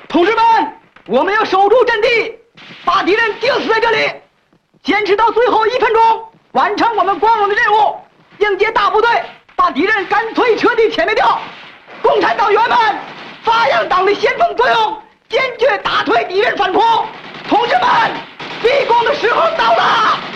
同志们，我们要守住阵地，把敌人钉死在这里，坚持到最后1分钟，完成我们光荣的任务，迎接大部队，把敌人干脆彻底歼灭掉。共产党员们，发扬党的先锋作用，坚决打退敌人反扑。同志们，立功的时候到了。